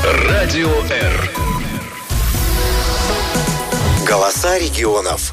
Радио Р. Голоса регионов.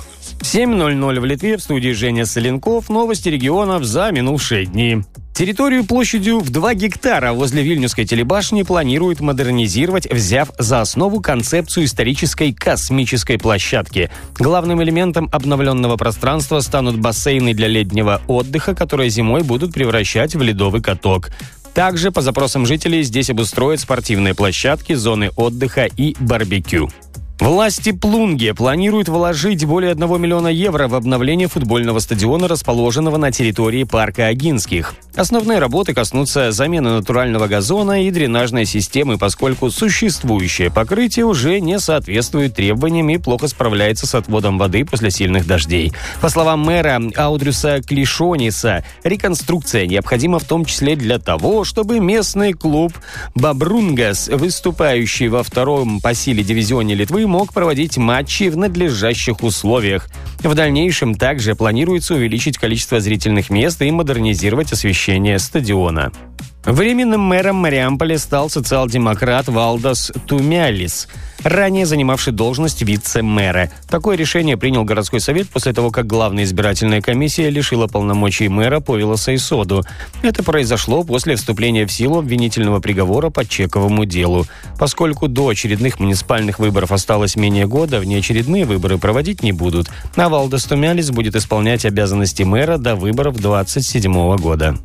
7:00 в Литве, в студии Женя Соленков. Новости регионов за минувшие дни. Территорию площадью в 2 гектара возле Вильнюсской телебашни планируют модернизировать, взяв за основу концепцию исторической космической площадки. Главным элементом обновленного пространства станут бассейны для летнего отдыха, которые зимой будут превращать в ледовый каток. Также, по запросам жителей, здесь обустроят спортивные площадки, зоны отдыха и барбекю. Власти Плунги планируют вложить более 1 миллиона евро в обновление футбольного стадиона, расположенного на территории парка Огинских. Основные работы коснутся замены натурального газона и дренажной системы, поскольку существующее покрытие уже не соответствует требованиям и плохо справляется с отводом воды после сильных дождей. По словам мэра Аудрюса Клишониса, реконструкция необходима в том числе для того, чтобы местный клуб «Бабрунгас», выступающий во 2-м по силе дивизионе Литвы, мог проводить матчи в надлежащих условиях. В дальнейшем также планируется увеличить количество зрительных мест и модернизировать освещение стадиона. Временным мэром Мариамполя стал социал-демократ Валдас Тумялис, ранее занимавший должность вице-мэра. Такое решение принял городской совет после того, как главная избирательная комиссия лишила полномочий мэра Повиласа Исоду. Это произошло после вступления в силу обвинительного приговора по чековому делу. Поскольку до очередных муниципальных выборов осталось менее года, внеочередные выборы проводить не будут, а Валдас Тумялис будет исполнять обязанности мэра до выборов 2027 года.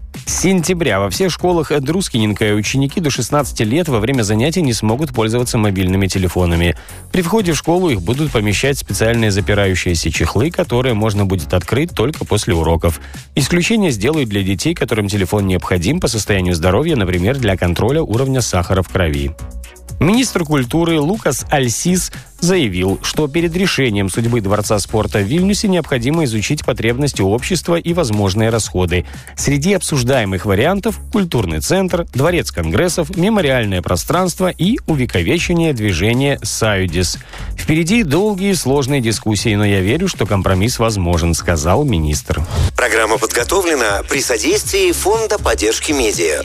С сентября во всех школах Друскиненко ученики до 16 лет во время занятий не смогут пользоваться мобильными телефонами. При входе в школу их будут помещать в специальные запирающиеся чехлы, которые можно будет открыть только после уроков. Исключение сделают для детей, которым телефон необходим по состоянию здоровья, например, для контроля уровня сахара в крови. Министр культуры Лукас Альсис заявил, что перед решением судьбы Дворца спорта в Вильнюсе необходимо изучить потребности общества и возможные расходы. Среди обсуждаемых вариантов – культурный центр, дворец конгрессов, мемориальное пространство и увековечение движения «Саюдис». Впереди долгие и сложные дискуссии, но я верю, что компромисс возможен, сказал министр. Программа подготовлена при содействии Фонда поддержки медиа.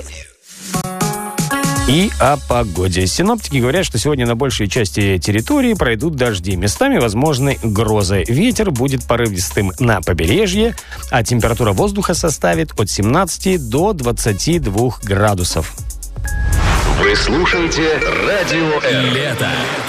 И о погоде. Синоптики говорят, что сегодня на большей части территории пройдут дожди. Местами возможны грозы. Ветер будет порывистым на побережье, а температура воздуха составит от 17 до 22 градусов. Вы слушаете Радио Р. Лето.